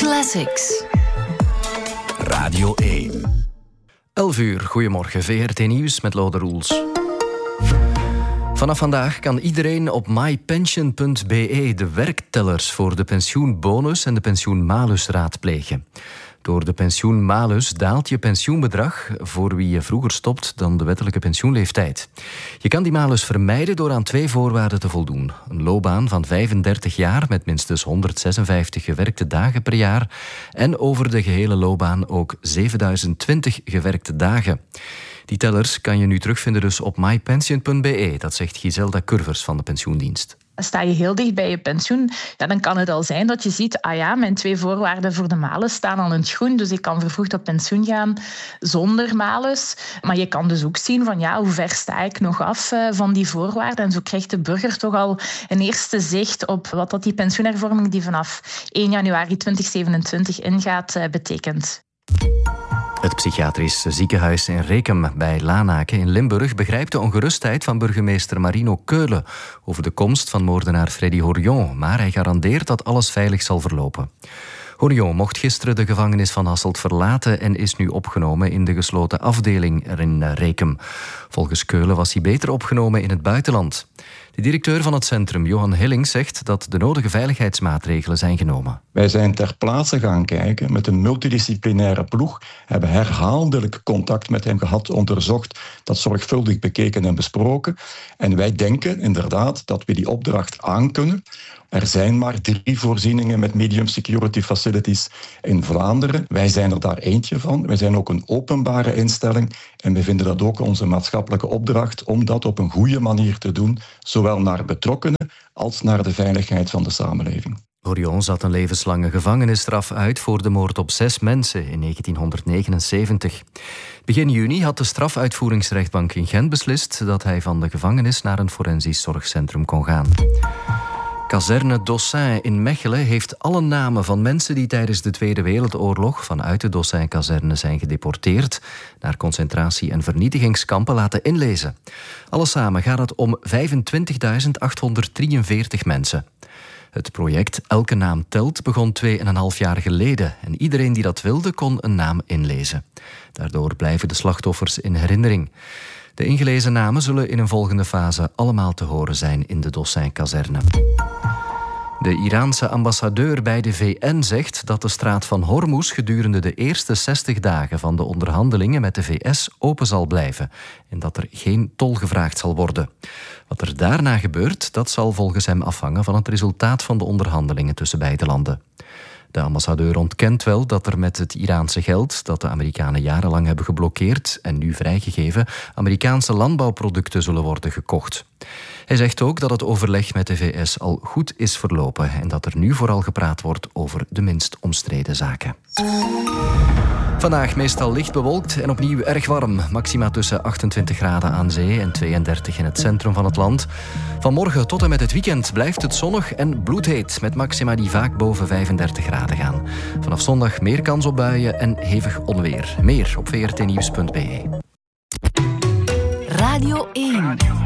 Classics. Radio 1. 11 uur, goedemorgen, VRT Nieuws met Lode Roels. Vanaf vandaag kan iedereen op mypension.be de werktellers voor de pensioenbonus en de pensioenmalus raadplegen. Door de pensioenmalus daalt je pensioenbedrag voor wie je vroeger stopt dan de wettelijke pensioenleeftijd. Je kan die malus vermijden door aan 2 voorwaarden te voldoen. Een loopbaan van 35 jaar met minstens 156 gewerkte dagen per jaar en over de gehele loopbaan ook 7020 gewerkte dagen. Die tellers kan je nu terugvinden dus op mypension.be, dat zegt Giselda Curvers van de pensioendienst. Sta je heel dicht bij je pensioen, dan kan het al zijn dat je ziet, mijn 2 voorwaarden voor de malus staan al in het groen, dus ik kan vervroegd op pensioen gaan zonder malus. Maar je kan dus ook zien van hoe ver sta ik nog af van die voorwaarden. En zo krijgt de burger toch al een eerste zicht op wat dat die pensioenhervorming die vanaf 1 januari 2027 ingaat betekent. Het psychiatrisch ziekenhuis in Rekem bij Lanaken in Limburg begrijpt de ongerustheid van burgemeester Marino Keulen over de komst van moordenaar Freddy Horion, maar hij garandeert dat alles veilig zal verlopen. Horion mocht gisteren de gevangenis van Hasselt verlaten en is nu opgenomen in de gesloten afdeling in Rekem. Volgens Keulen was hij beter opgenomen in het buitenland. De directeur van het centrum, Johan Hilling, zegt dat de nodige veiligheidsmaatregelen zijn genomen. Wij zijn ter plaatse gaan kijken met een multidisciplinaire ploeg, hebben herhaaldelijk contact met hem gehad, onderzocht, dat zorgvuldig bekeken en besproken. En wij denken inderdaad dat we die opdracht aankunnen. Er zijn maar 3 voorzieningen met medium security facilities in Vlaanderen. Wij zijn er daar eentje van. Wij zijn ook een openbare instelling en we vinden dat ook onze maatschappelijke opdracht om dat op een goede manier te doen, zowel naar betrokkenen als naar de veiligheid van de samenleving. Horion zat een levenslange gevangenisstraf uit voor de moord op 6 mensen in 1979. Begin juni had de strafuitvoeringsrechtbank in Gent beslist dat hij van de gevangenis naar een forensisch zorgcentrum kon gaan. Kazerne Dossin in Mechelen heeft alle namen van mensen die tijdens de Tweede Wereldoorlog vanuit de Dossin-kazerne zijn gedeporteerd naar concentratie- en vernietigingskampen laten inlezen. Alles samen gaat het om 25.843 mensen. Het project Elke Naam Telt begon 2,5 jaar geleden en iedereen die dat wilde kon een naam inlezen. Daardoor blijven de slachtoffers in herinnering. De ingelezen namen zullen in een volgende fase allemaal te horen zijn in de Dossin-kazerne. De Iraanse ambassadeur bij de VN zegt dat de straat van Hormuz gedurende de eerste 60 dagen van de onderhandelingen met de VS open zal blijven en dat er geen tol gevraagd zal worden. Wat er daarna gebeurt, dat zal volgens hem afhangen van het resultaat van de onderhandelingen tussen beide landen. De ambassadeur ontkent wel dat er met het Iraanse geld dat de Amerikanen jarenlang hebben geblokkeerd en nu vrijgegeven, Amerikaanse landbouwproducten zullen worden gekocht. Hij zegt ook dat het overleg met de VS al goed is verlopen en dat er nu vooral gepraat wordt over de minst omstreden zaken. Vandaag meestal licht bewolkt en opnieuw erg warm. Maxima tussen 28 graden aan zee en 32 in het centrum van het land. Vanmorgen tot en met het weekend blijft het zonnig en bloedheet, met maxima die vaak boven 35 graden gaan. Vanaf zondag meer kans op buien en hevig onweer. Meer op vrtnieuws.be. Radio 1.